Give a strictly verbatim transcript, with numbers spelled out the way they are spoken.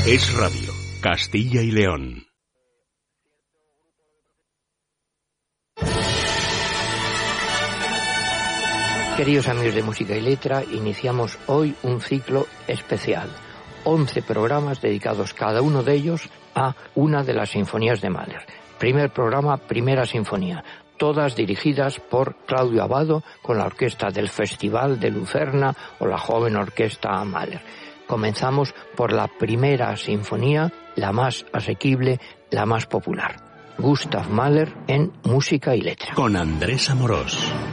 Es Radio, Castilla y León. Queridos amigos de Música y Letra, iniciamos hoy un ciclo especial. once programas dedicados cada uno de ellos a una de las sinfonías de Mahler. Primer programa, Primera Sinfonía, todas dirigidas por Claudio Abbado con la orquesta del Festival de Lucerna o la joven orquesta Mahler. Comenzamos por la Primera Sinfonía, la más asequible, la más popular. Gustav Mahler en Música y Letra. Con Andrés Amorós.